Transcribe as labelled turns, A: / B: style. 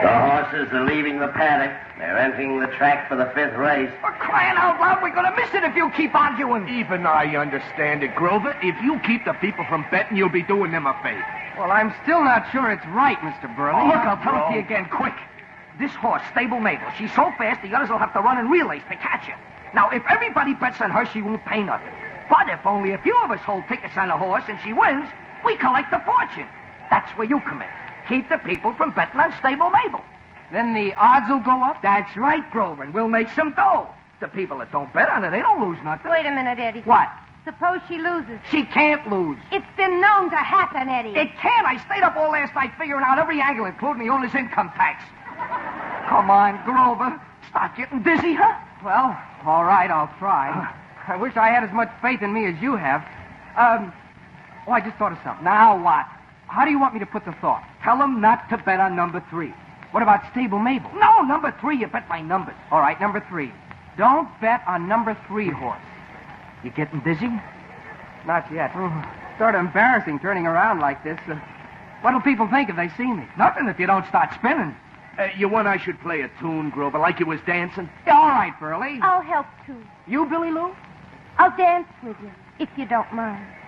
A: The horses are leaving the paddock. They're entering the track for the 5th race.
B: For crying out loud, we're going to miss it if you keep arguing.
C: Even I understand it, Grover. If you keep the people from betting, you'll be doing them a favor.
B: Well, I'm still not sure it's right, Mr. Burley.
C: Oh,
B: look, I'll tell it to you again, quick. This horse, Stable Mabel, she's so fast the others will have to run in relays to catch her. Now, if everybody bets on her, she won't pay nothing. But if only a few of us hold tickets on a horse and she wins, we collect the fortune. That's where you come in. Keep the people from betting on Stable Mabel.
D: Then the odds will go up?
B: That's right, Grover, and we'll make some dough. The people that don't bet on it, they don't lose nothing.
E: Wait a minute, Eddie.
B: What?
E: Suppose she loses.
B: She can't lose.
E: It's been known to happen, Eddie.
B: It can't. I stayed up all last night figuring out every angle, including the owner's income tax. Come on, Grover. Start getting dizzy, huh?
D: Well, all right, I'll try. I wish I had as much faith in me as you have. I just thought of something.
B: Now what?
D: How do you want me to put the thought?
B: Tell them not to bet on number 3.
D: What about Stable Mabel?
B: No, number 3, you bet by numbers.
D: All right, number 3. Don't bet on number 3 horse.
B: You getting dizzy?
D: Not yet. Sort of embarrassing turning around like this. What'll people think if they see me?
B: Nothing if you don't start spinning.
C: You want I should play a tune, Grover, like you was dancing?
B: Yeah, all right, Burley.
E: I'll help, too.
B: You, Billy Lou?
E: I'll dance with you, if you don't mind.